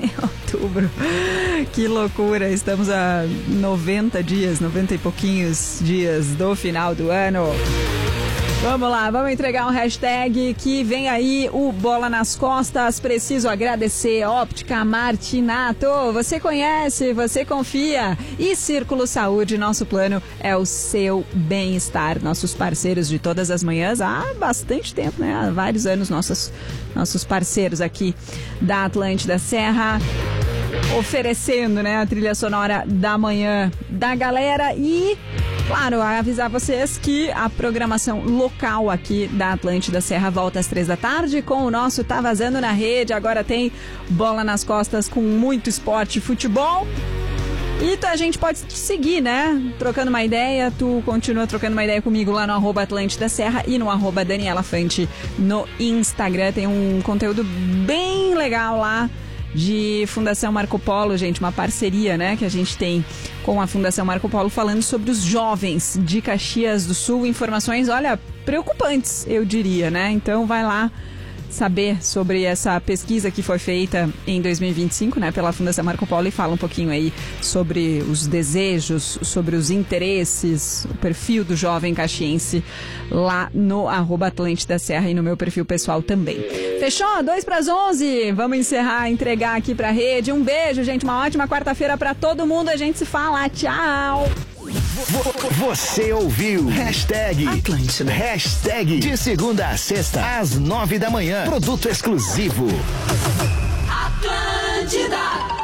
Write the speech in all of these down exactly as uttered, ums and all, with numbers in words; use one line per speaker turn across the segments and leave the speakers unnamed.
em outubro. Que loucura, estamos a noventa dias, noventa e pouquinhos dias do final do ano. Vamos lá, vamos entregar um hashtag que vem aí o Bola nas Costas. Preciso agradecer Óptica Martinato. Você conhece, você confia. E Círculo Saúde, nosso plano é o seu bem-estar. Nossos parceiros de todas as manhãs há bastante tempo, né? Há vários anos, nossos, nossos parceiros aqui da Atlântida Serra. Oferecendo, né, a trilha sonora da manhã da galera e, claro, avisar vocês que a programação local aqui da Atlântida Serra volta às três da tarde com o nosso Tá Vazando na Rede. Agora tem Bola nas Costas com muito esporte e futebol. E a gente pode te seguir, né? Trocando uma ideia, tu continua trocando uma ideia comigo lá no arroba Atlântida Serra e no arroba Daniela Fante no Instagram. Tem um conteúdo bem legal lá de Fundação Marco Polo, gente, uma parceria, né, que a gente tem com a Fundação Marco Polo falando sobre os jovens de Caxias do Sul. Informações, olha, preocupantes, eu diria, né? Então vai lá saber sobre essa pesquisa que foi feita em dois mil e vinte e cinco, né, pela Fundação Marco Polo e fala um pouquinho aí sobre os desejos, sobre os interesses, o perfil do jovem caxiense lá no arroba Atlântida Serra e no meu perfil pessoal também. Fechou? Dois para as onze. Vamos encerrar, entregar aqui pra rede. Um beijo, gente. Uma ótima quarta-feira pra todo mundo. A gente se fala. Tchau.
Você ouviu Hashtag Atlântida. Hashtag de segunda a sexta às nove da manhã. Produto exclusivo
Atlântida.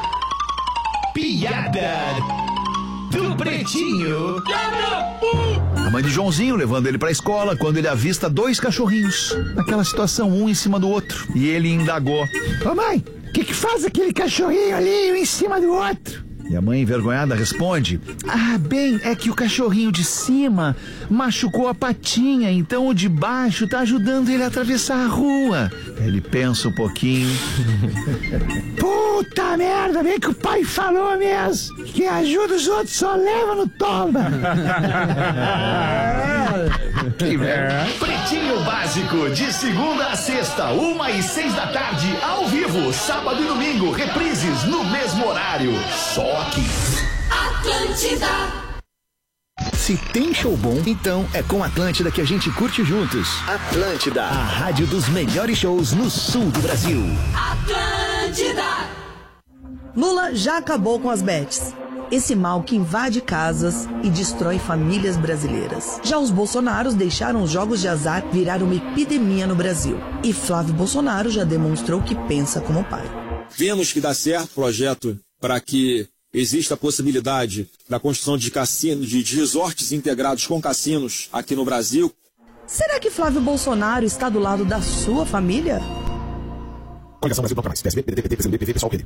Piada do Pretinho.
A mãe de Joãozinho levando ele pra escola quando ele avista dois cachorrinhos. Naquela situação, um em cima do outro. E ele indagou:
ô mãe, o que que faz aquele cachorrinho ali, um em cima do outro?
E a mãe envergonhada responde:
ah, bem, é que o cachorrinho de cima machucou a patinha, então o de baixo tá ajudando ele a atravessar a rua.
Ele pensa um pouquinho.
Puta merda, bem que o pai falou mesmo. Quem ajuda os outros só leva no tomba.
Que merda. Pretinho Básico, de segunda a sexta, uma e seis da tarde, ao vivo, sábado e domingo, reprises no mesmo horário. Só aqui.
Atlântida.
Se tem show bom, então é com Atlântida que a gente curte juntos. Atlântida, a rádio dos melhores shows no sul do Brasil.
Atlântida.
Lula já acabou com as bets. Esse mal que invade casas e destrói famílias brasileiras. Já os Bolsonaros deixaram os jogos de azar virar uma epidemia no Brasil. E Flávio Bolsonaro já demonstrou que pensa como pai.
Vemos que dá certo o projeto para que existe a possibilidade da construção de cassinos, de resorts integrados com cassinos aqui no Brasil.
Será que Flávio Bolsonaro está do lado da sua família?
Coligação Brasil Bloco Mais, P S B, P D T, P T, P C do B, P V, Pessoal, P D.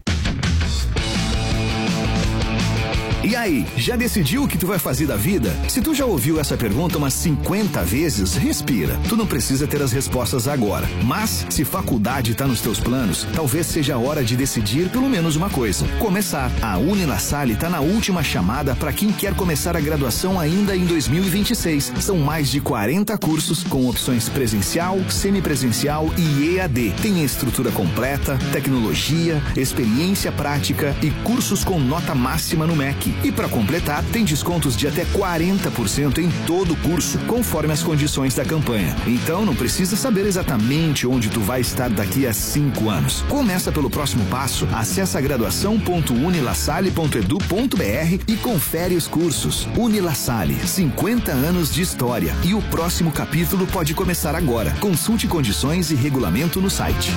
E aí, já decidiu o que tu vai fazer da vida? Se tu já ouviu essa pergunta umas cinquenta vezes, respira. Tu não precisa ter as respostas agora. Mas, se faculdade tá nos teus planos, talvez seja a hora de decidir pelo menos uma coisa. Começar. A Unilassalle tá na última chamada para quem quer começar a graduação ainda em dois mil e vinte e seis. São mais de quarenta cursos com opções presencial, semipresencial e E A D. Tem a estrutura completa, tecnologia, experiência prática e cursos com nota máxima no M E C. E para completar, tem descontos de até quarenta por cento em todo o curso, conforme as condições da campanha. Então não precisa saber exatamente onde tu vai estar daqui a cinco anos. Começa pelo próximo passo. Acesse graduação ponto unilassalle ponto edu ponto br e confere os cursos. Unilassalle, cinquenta anos de história. E o próximo capítulo pode começar agora. Consulte condições e regulamento no site.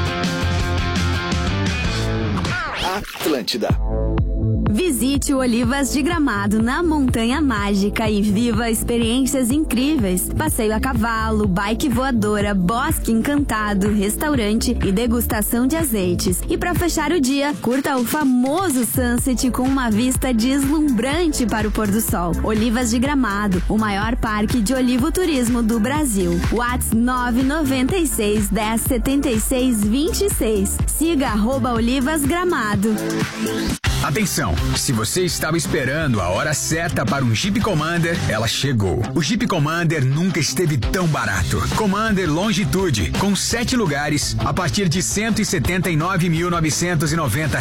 Atlântida.
Visite o Olivas de Gramado na Montanha Mágica e viva experiências incríveis. Passeio a cavalo, bike voadora, bosque encantado, restaurante e degustação de azeites. E para fechar o dia, curta o famoso sunset com uma vista deslumbrante para o pôr do sol. Olivas de Gramado, o maior parque de olivoturismo do Brasil. WhatsApp nove nove seis, dez, setenta e seis, vinte e seis. Siga arroba Olivas Gramado.
Atenção, se você estava esperando a hora certa para um Jeep Commander, ela chegou. O Jeep Commander nunca esteve tão barato. Commander Longitude, com sete lugares, a partir de cento e setenta e nove mil novecentos e noventa